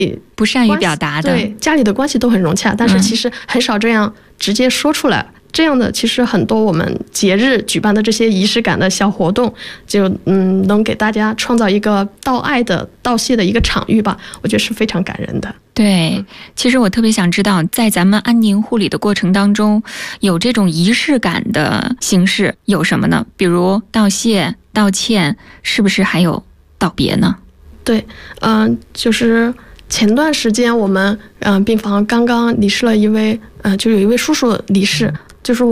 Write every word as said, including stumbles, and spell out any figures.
不善于表达的， 对，家里的关系都很融洽，但是其实很少这样直接说出来。嗯，这样的其实很多我们节日举办的这些仪式感的小活动，就嗯能给大家创造一个道爱的道谢的一个场域吧，我觉得是非常感人的。 对，其实我特别想知道，在咱们安宁护理的过程当中，有这种仪式感的形式有什么呢？比如道谢、道歉，是不是还有道别呢？ 对，嗯、呃，就是前段时间我们嗯、呃、病房刚刚离世了一位，呃，就有一位叔叔离世，就是我